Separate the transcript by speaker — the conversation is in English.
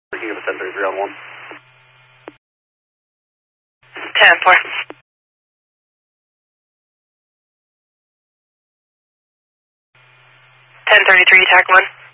Speaker 1: We can give a 1033 on 1.
Speaker 2: 10-4. 1033, TAC 1.